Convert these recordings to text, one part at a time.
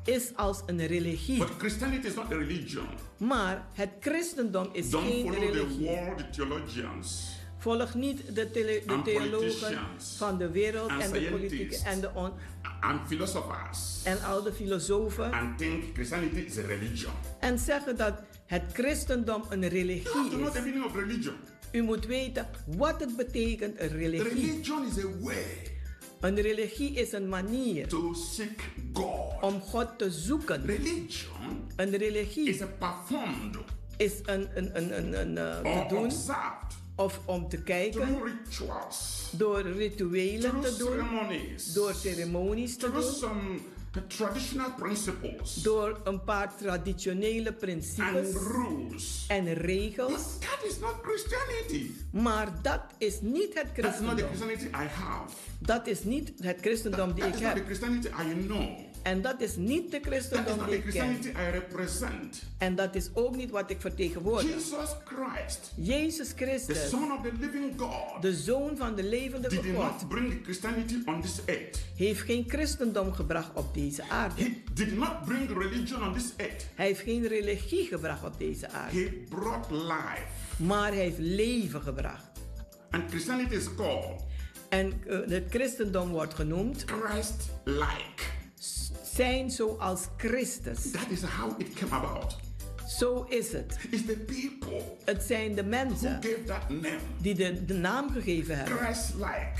is als een religie. But Christianity is not a religion. Maar het christendom is Don't geen follow the religie. world theologians Volg niet de and theologen politicians van de wereld and en de politiek scientists and philosophers en al de filosofen and think Christianity is a religion. en zeggen dat het christendom een You have religie to know the is. meaning of religion. U moet weten wat het betekent, een religie. Religion is a way Een religie is een manier to seek God. om God te zoeken. Religion Een religie is a performed is een te or doen observed of om te kijken through rituals, door rituelen through te doen, ceremonies, door ceremonies te through doen, some traditional principles door een paar traditionele and principes rules. en regels. But that is not Christianity. Maar dat is niet het That's not the christendom. Christianity I have. Dat is niet het christendom die That ik is not the heb. Christianity I know. En dat is niet de That is christendom not die the ik ken. Christianity I represent. En dat is ook niet wat ik vertegenwoordig. Jesus Christ, Jezus the Christus, Son of the living God, de Zoon van de levende did God, not bring Christianity on this earth. heeft geen christendom gebracht op deze aarde. He did not bring religion on this earth. Hij heeft geen religie gebracht op deze aarde. He brought life. Maar hij heeft leven gebracht. And Christianity is called En het christendom wordt genoemd Christ-like. zijn zoals Christus. That is how it came about. Zo is het. It's the people Het zijn de who mensen gave that name. die de naam gegeven hebben. Christ-like.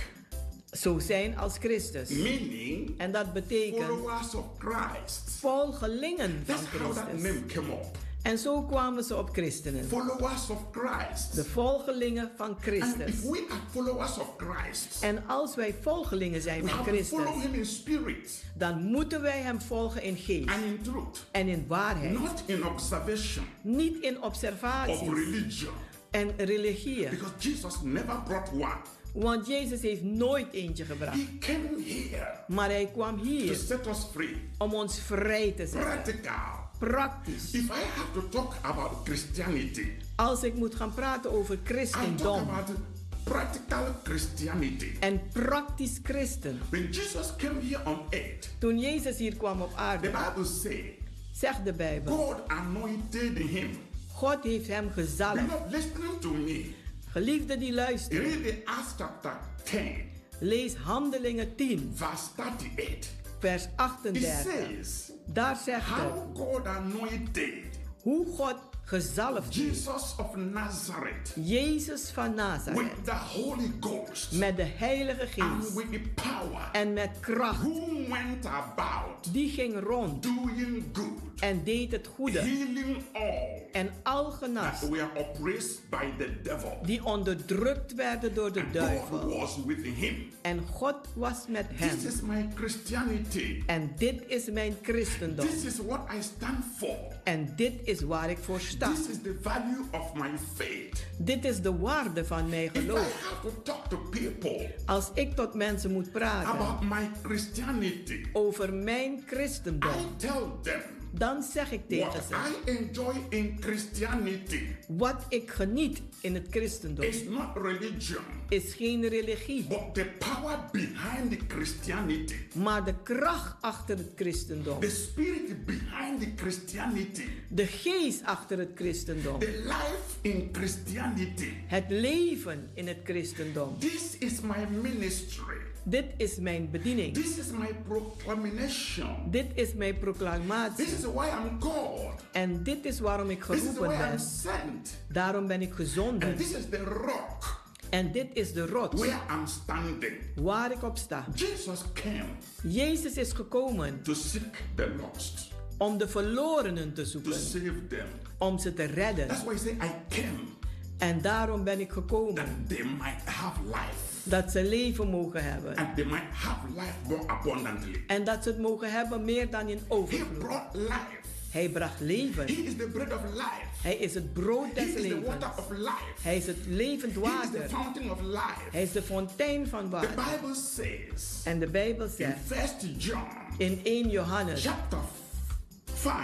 Zo zijn als Christus. Meaning En dat betekent followers of Christ. volgelingen van That's how that Christus. name came up. En zo kwamen ze op christenen. Followers of Christ. De volgelingen van And Christus. if we are followers of Christ, En als wij volgelingen zijn we van have to follow Christus, him in spirit dan moeten wij hem volgen in geest and in truth, en in waarheid. not in observation Niet in of observaties religion. en religieën. Because Jesus never brought one. Want Jezus heeft nooit eentje gebracht. He came here Maar hij kwam to hier set us free. om ons vrij te zetten. Practical. Praktisch. If I have to talk about Christianity, Als ik moet gaan praten over I talk christendom about practical Christianity. en praktisch christen. When Jesus came here on earth, Toen Jezus hier kwam op the aarde, Bible says zegt de Bijbel, God anointed him. God heeft hem You're gezalfd. not listening to me. Geliefde die luisteren, Read the Acts chapter 10, lees Handelingen 10, verse 38. vers It 38. says Daar zegt het how God anointed hoe God gezalfd heeft. Jesus of Nazareth Jezus van Nazareth with the Holy Ghost met de Heilige and Geest with the power, en met kracht. who went about Die ging rond doing good, en deed het goede healing all en al that genas were oppressed by the devil. die onderdrukt werden door de And God duivel. was with him. En God was met This hem. is my Christianity. En dit is mijn christendom. This is what I stand for. En dit is waar ik voor sta. This is the value of my faith. Dit is de waarde van mijn If I geloof. have to talk to people Als ik tot mensen moet praten about my Christianity, over mijn christendom, I tell them dan zeg ik tegen what ze, I enjoy in Christianity wat ik geniet in het christendom is not religion, is geen religie, but the power behind the Christianity, maar de kracht achter het christendom. the spirit behind the Christianity, De geest achter het christendom. the life in Christianity. Het leven in het christendom. This is my ministry. Dit is mijn bediening. This is my proclamation. Dit is mijn proclamatie. This is why I'm called. En dit is waarom ik This is geroepen why I'm ben. sent. Daarom ben ik And gezonden. this is the rock En dit is de rots where I'm standing. waar ik op sta. Jesus came Jezus is gekomen to seek the lost, om de verlorenen te to zoeken. save them. Om ze te redden. That's why he said, I came En daarom ben ik gekomen. that they might have life. Dat ze leven mogen hebben. And they might have life more abundantly. En dat ze het mogen hebben meer dan in He overvloed. brought life. Hij bracht leven. He is the bread of life. Hij is het brood He des is the levens. water of life. Hij is het levend He is the water. fountain of life. Hij is de fontein van The water. Bible says En de Bijbel in zegt 1 John in 1 Johannes chapter 5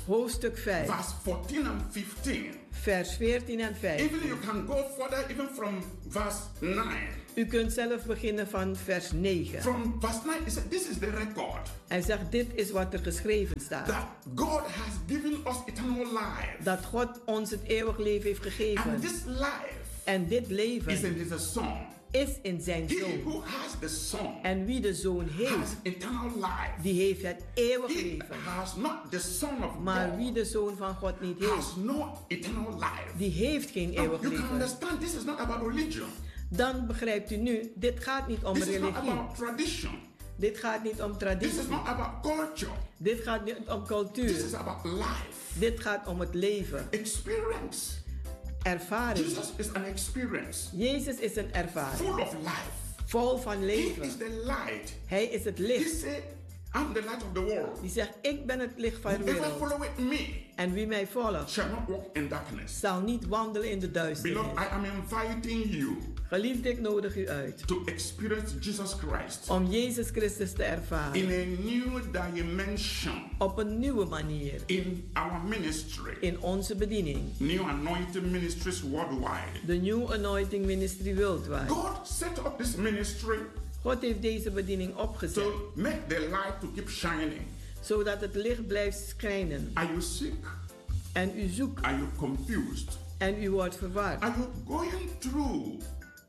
hoofdstuk 5, verse 14 and 15. vers 14 en 15. Even you can go further, even from verse 9. U kunt zelf beginnen van vers 9. From verse 9, it says, this is the record Hij zegt, dit is wat er geschreven staat. that God has given us eternal life. Dat God ons het eeuwig leven heeft gegeven. And this life En dit is leven in the Son. is in zijn He Zoon. who has the Son En wie de Zoon has heeft, eternal life. die heeft het eeuwig He leven. has not the Son of Maar God wie de Zoon van God niet has heeft, no eternal life. die heeft geen Now, eeuwig you can leven. understand this is not about religion. Dan begrijpt u nu, dit gaat niet om This is not religie. about tradition. Dit gaat niet om This traditie. is not about culture. Dit gaat niet om This cultuur. is about life. Dit gaat om het leven. Experience. Ervaring. Jesus is an experience. Jezus is een ervaring. Full of life. Vol van He leven. is the light. Hij is het He licht. said, I'm the light of the world. Die zegt, ik ben het licht van de Whoever wereld. followeth me En wie mij volgt, shall not walk in darkness. zal niet wandelen in de Beloved, duisternis. I am inviting you Geliefde, ik nodig u uit to experience Jesus Christ om Jezus Christus te in ervaren. a new dimension Op een nieuwe manier. in our ministry. In onze bediening. New anointing ministries worldwide. De New Anointing Ministry Worldwide. God set up this ministry God heeft deze bediening opgezet. to make the light to keep shining. Zodat het licht blijft schijnen. Are you sick? En u zoekt. Are you confused? En u wordt verward. Are you going through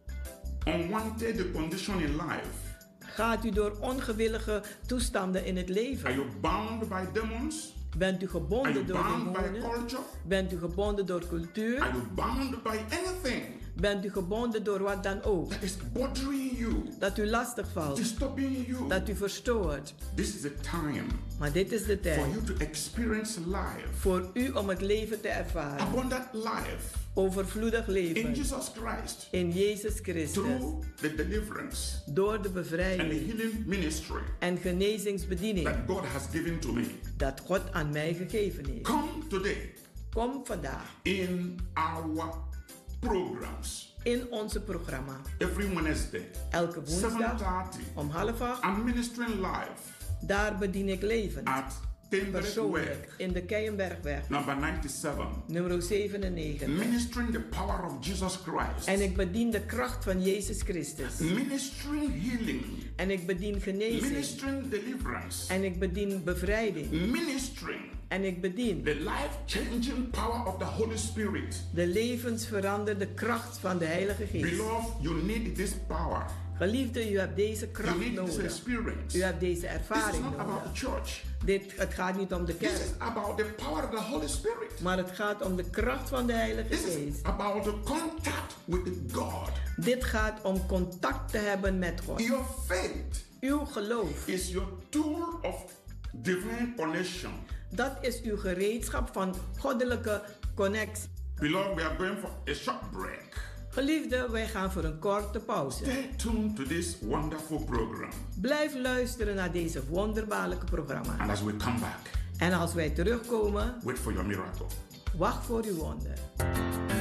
unwanted condition in life? Gaat u door ongewillige toestanden in het Are leven? you bound by demons? Bent u Are you gebonden door bound by demonen? culture? Bent u gebonden door cultuur? Are you bound by anything Bent u gebonden door wat dan ook? that is bothering you, Dat u lastig valt? disturbing you? Dat u verstoort? This is the time Maar dit is de for tijd you to experience life, voor u om het leven te ervaren. abundant life Overvloedig in leven. Jesus Christ In Jezus Christus. through the deliverance Door de and the bevrijding healing ministry en genezingsbediening that God has given to me. dat God aan mij gegeven heeft. Come today Kom vandaag in our programs in onze programma. every Wednesday, Elke woensdag 7:30. om 7:30. I'm ministering live Daar bedien ik levend. at Tenderet Persoonlijk Way, in de Keienbergweg, number 97. nummer 97. Ministering the power of Jesus Christ. En ik bedien de kracht van Jezus Christus. Ministering healing. En ik bedien genezing. Ministering deliverance. En ik bedien bevrijding. Ministering En ik bedien the life-changing power of the Holy Spirit. de levensveranderde kracht van de Heilige Geest. Beloved, you need this power. Geliefde, u hebt deze You kracht need this nodig. experience. U hebt deze This is ervaring not about the nodig. church. Het gaat niet om de This kerk, is about the power of the Holy Spirit. maar het gaat om de kracht van de Heilige This is Geest. about the contact with God. Dit gaat om contact te hebben met God. Your faith Uw geloof, is your tool of divine connection. dat is uw gereedschap van goddelijke connectie. Beloved, we are going for a short break. Geliefde, wij gaan voor een korte pauze. Stay tuned to this wonderful program. Blijf luisteren naar deze wonderbaarlijke programma. And as we come back, En als wij terugkomen, wait for your miracle. wacht voor uw wonder.